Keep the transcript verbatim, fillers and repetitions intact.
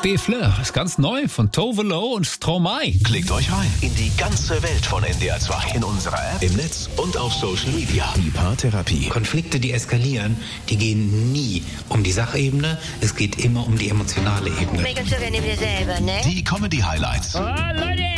B Fleur ist ganz neu von Tove Lo und Stromae. Klickt euch rein in die ganze Welt von N D R zwei. In unserer App, im Netz und auf Social Media. Die Paartherapie. Konflikte, die eskalieren, die gehen nie um die Sachebene. Es geht immer um die emotionale Ebene. Megan, so werden wir selber, ne? Die Comedy-Highlights. Oh, Leute!